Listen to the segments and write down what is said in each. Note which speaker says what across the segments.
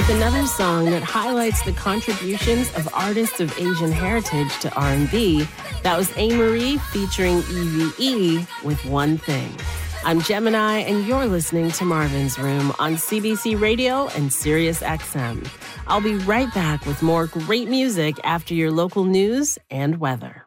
Speaker 1: with another song that highlights the contributions of artists of Asian heritage to R&B. That was A-Marie featuring EVE with One Thing. I'm Gemini, and you're listening to Marvin's Room on CBC Radio and Sirius XM. I'll be right back with more great music after your local news and weather.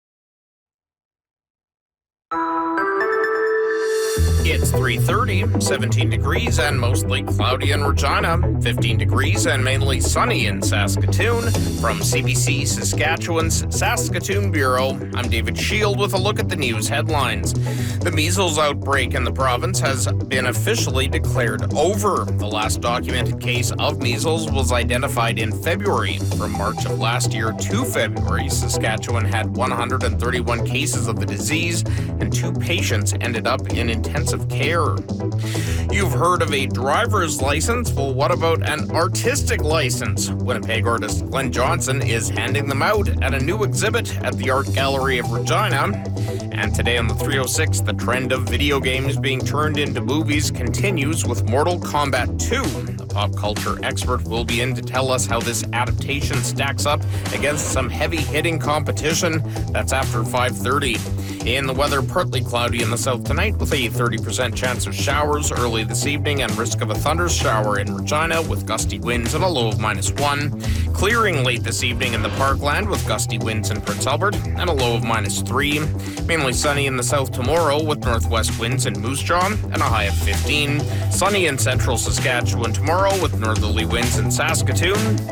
Speaker 2: It's 3:30, 17 degrees and mostly cloudy in Regina, 15 degrees and mainly sunny in Saskatoon. From CBC Saskatchewan's Saskatoon Bureau, I'm David Shield with a look at the news headlines. The measles outbreak in the province has been officially declared over. The last documented case of measles was identified in February. From March of last year to February, Saskatchewan had 131 cases of the disease, and 2 patients ended up in intensive care. You've heard of a driver's license? Well, what about an artistic license? Winnipeg artist Glenn Johnson is handing them out at a new exhibit at the Art Gallery of Regina. And today on the 306, the trend of video games being turned into movies continues with Mortal Kombat 2. A pop culture expert will be in to tell us how this adaptation stacks up against some heavy-hitting competition. That's after 5:30. In the weather, partly cloudy in the south tonight with a 30% chance of showers early this evening and risk of a thunder shower in Regina with gusty winds and a low of -1. Clearing late this evening in the Parkland with gusty winds in Prince Albert and a low of -3. Mainly sunny in the south tomorrow with northwest winds in Moose Jaw and a high of 15. Sunny in central Saskatchewan tomorrow with northerly winds in Saskatoon